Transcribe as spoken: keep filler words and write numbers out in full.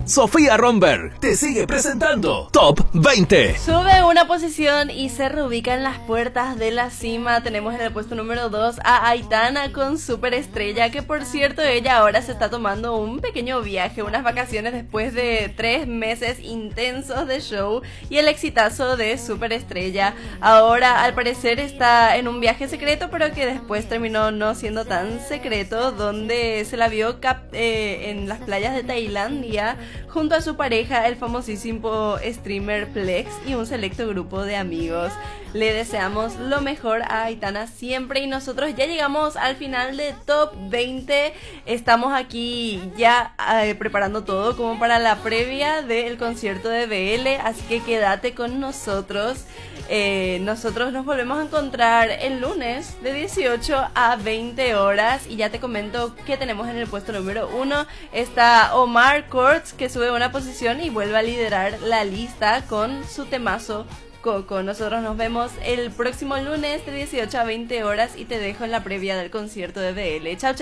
Sofía Romberg te sigue presentando Top veinte. Sube una posición y se reubica en las puertas de la cima. Tenemos en el puesto número dos a Aitana con Superestrella, que por cierto ella ahora se está tomando un pequeño viaje, unas vacaciones después de tres meses intensos de show y el exitazo de Superestrella. Ahora al parecer está en un viaje secreto, pero que después terminó no siendo tan secreto, donde se la vio cap- eh, en las playas de Tailandia junto a su pareja, el famosísimo streamer Plex, y un selecto grupo de amigos. Le deseamos lo mejor a Aitana siempre y nosotros ya llegamos al final de Top veinte. Estamos aquí ya eh, preparando todo como para la previa del concierto de B L, así que quédate con nosotros. Eh, nosotros nos volvemos a encontrar el lunes de dieciocho a veinte horas y ya te comento que tenemos en el puesto número uno está Omar Courtz, que sube una posición y vuelve a liderar la lista con su temazo Coco. Nosotros nos vemos el próximo lunes de dieciocho a veinte horas y te dejo en la previa del concierto de B L. Chao, chao.